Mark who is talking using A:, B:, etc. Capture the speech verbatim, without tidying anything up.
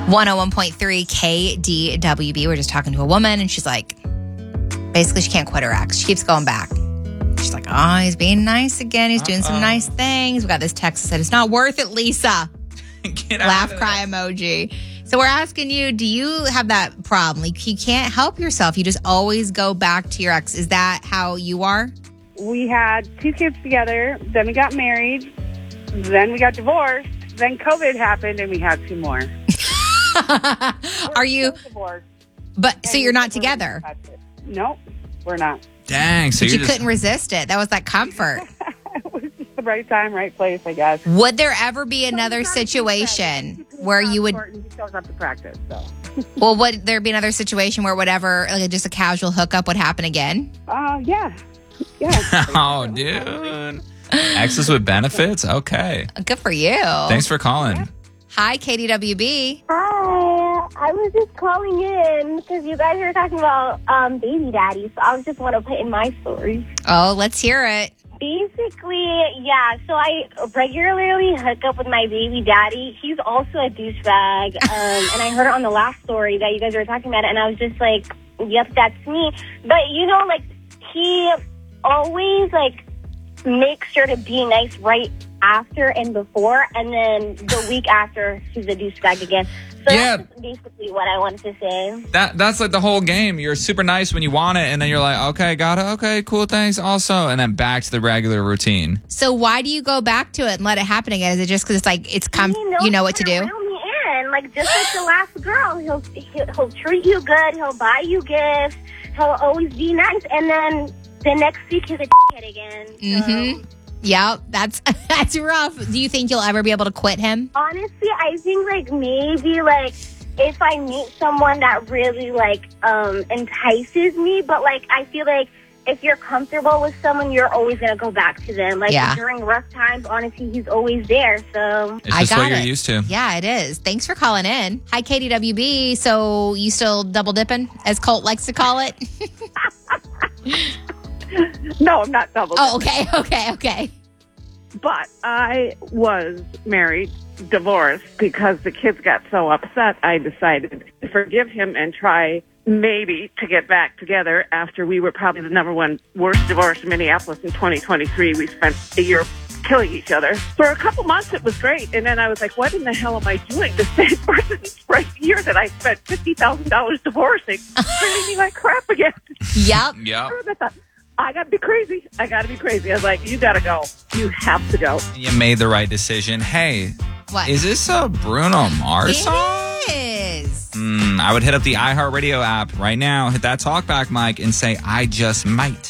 A: one oh one point three K D W B. We're just talking to a woman, and she's like, basically, she can't quit her ex. She keeps going back. She's like, oh, he's being nice again. He's doing Uh-oh. some nice things. We got this text that said, it's not worth it, Lisa.
B: Get out
A: Laugh,
B: of
A: cry
B: that.
A: emoji. So we're asking you, do you have that problem? Like, you can't help yourself. You just always go back to your ex. Is that how you are?
C: We had two kids together. Then we got married. Then we got divorced. Then COVID happened, and we had two more.
A: Are you?
C: Divorced.
A: But so you're not together?
C: Nope, we're not.
B: Dang. So
A: But
B: you're
A: you
B: just,
A: couldn't resist it. That was that comfort.
C: It was just the right time, right place, I guess.
A: Would there ever be another situation where you would?
C: He shows up to practice, so.
A: Well, would there be another situation where whatever, like just a casual hookup would happen again?
C: Uh, yeah, yeah.
B: oh, dude. Exes with benefits? Okay.
A: Good for you.
B: Thanks for calling.
A: Hi, K D W B.
D: Hi, I was just calling in because you guys were talking about um, baby daddy, so I was just want to put in my story.
A: Oh, let's hear it.
D: Basically, yeah, so I regularly hook up with my baby daddy. He's also a douchebag, um, and I heard it on the last story that you guys were talking about it, and I was just like, yep, that's me. But, you know, like, he always, like, makes sure to be nice right after and before, and then the week after, he's a douchebag again. So
B: Yeah.
D: that's basically what I wanted to say.
B: That That's like the whole game. You're super nice when you want it, and then you're like, okay, got it. Okay, cool, thanks. Also, and then back to the regular routine.
A: So why do you go back to it and let it happen again? Is it just because it's like it's come?
D: He knows
A: You know what to
D: how
A: do.
D: reel me in. Like, just like the last girl, he'll, he'll he'll treat you good. He'll buy you gifts. He'll always be nice, and then the next week he's a dickhead again. So.
A: Mm-hmm. Yep, that's that's rough. Do you think you'll ever be able to quit him?
D: Honestly, I think, like, maybe, like, if I meet someone that really, like, um, entices me, but, like, I feel like if you're comfortable with someone, you're always going to go back to them. Like,
A: Yeah.
D: during rough times, honestly, he's always there, so...
B: It's
A: I
B: just
A: got
B: what you're
A: it.
B: used to.
A: Yeah, it is. Thanks for calling in. Hi, K D W B. So you still double dipping, as Colt likes to call it?
C: No, I'm not double.
A: Oh, okay, okay, okay.
C: But I was married, divorced, because the kids got so upset, I decided to forgive him and try maybe to get back together after we were probably the number one worst divorce in Minneapolis in twenty twenty-three. We spent a year killing each other. For a couple months, it was great. And then I was like, what in the hell am I doing? The same person right here that I spent fifty thousand dollars divorcing, treating me like crap again.
A: Yep.
B: Yep.
C: I thought, I got to be crazy. I got to be crazy. I was like, you got to go. You have to go.
B: You made the right decision. Hey,
A: What?
B: is this a Bruno Mars song?
A: It is.
B: Mm, I would hit up the iHeartRadio app right now, hit that talkback mic, and say, I just might.